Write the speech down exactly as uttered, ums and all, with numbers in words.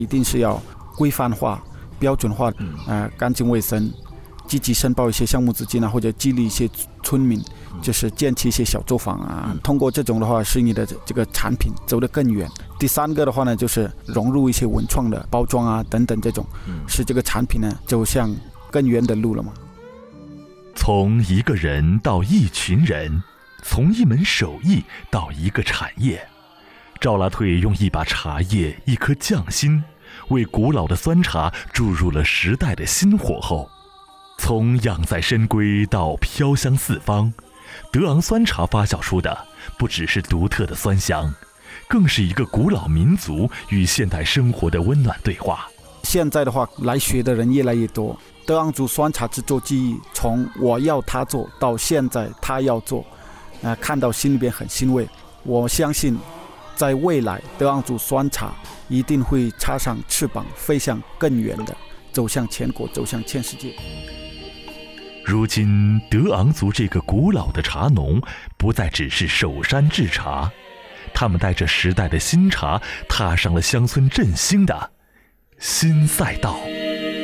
一定是要规范化、标准化，呃，干净卫生，积极申报一些项目资金啊，或者激励一些村民，就是建起一些小作坊啊。通过这种的话，使你的这个产品走得更远。第三个的话呢，就是融入一些文创的包装啊等等，这种使这个产品呢走向更远的路了嘛。 从一个人到一群人，从一门手艺到一个产业，赵拉退用一把茶叶、一颗匠心，为古老的酸茶注入了时代的新火候。从养在深闺到飘香四方，德昂酸茶发酵出的不只是独特的酸香，更是一个古老民族与现代生活的温暖对话。 现在的话，来学的人越来越多。德昂族酸茶制作技艺，从我要他做到现在他要做，呃，看到心里边很欣慰。我相信，在未来，德昂族酸茶一定会插上翅膀，飞向更远的，走向全国，走向全世界。 如今，德昂族这个古老的茶农，不再只是守山制茶，他们带着时代的新茶，踏上了乡村振兴的新赛道。